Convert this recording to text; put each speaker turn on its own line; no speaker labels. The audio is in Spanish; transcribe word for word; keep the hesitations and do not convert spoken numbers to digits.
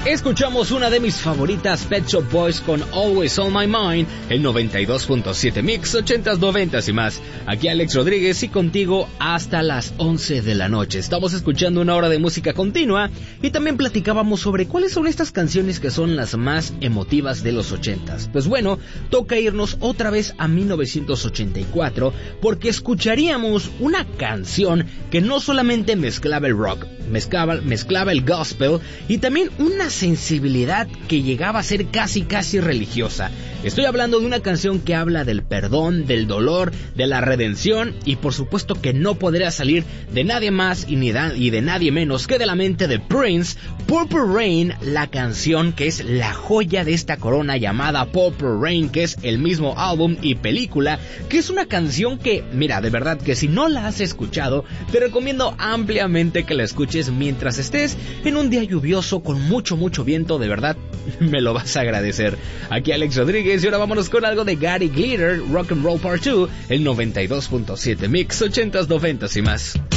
Escuchamos una de mis favoritas, Pet Shop Boys con Always on My Mind, el noventa y dos punto siete Mix, ochentas, noventas y más. Aquí Alex Rodríguez y contigo hasta las once de la noche. Estamos escuchando una hora de música continua y también platicábamos sobre cuáles son estas canciones que son las más emotivas de los ochentas. Pues bueno, toca irnos otra vez a mil novecientos ochenta y cuatro porque escucharíamos una canción que no solamente mezclaba el rock, mezclaba, mezclaba el gospel y también una sensibilidad que llegaba a ser casi casi religiosa. Estoy hablando de una canción que habla del perdón, del dolor, de la redención y por supuesto que no podría salir de nadie más y, ni da, y de nadie menos que de la mente de Prince, Purple Rain, la canción que es la joya de esta corona llamada Purple Rain, que es el mismo álbum y película, que es una canción que, mira, de verdad que si no la has escuchado, te recomiendo ampliamente que la escuches mientras estés en un día lluvioso con mucho mucho viento, de verdad me lo vas a agradecer. Aquí Alex Rodríguez y ahora vámonos con algo de Gary Glitter, Rock and Roll Part dos, el noventa y dos punto siete Mix, ochentas, noventas y más.